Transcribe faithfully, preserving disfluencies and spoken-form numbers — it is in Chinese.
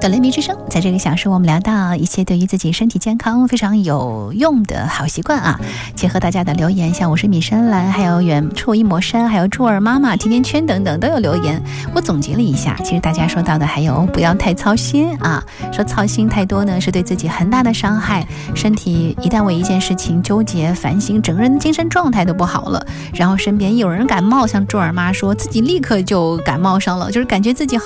的雷鸣之声，在这个小时我们聊到一些对于自己身体健康非常有用的好习惯啊，结合大家的留言，像我是米山兰，还有远处一抹山，还有猪儿妈妈、甜甜圈等等都有留言。我总结了一下，其实大家说到的还有不要太操心啊，说操心太多呢是对自己很大的伤害，身体一旦为一件事情纠结烦心，整个人的精神状态都不好了。然后身边有人感冒，像猪儿妈说自己立刻就感冒上了，就是感觉自己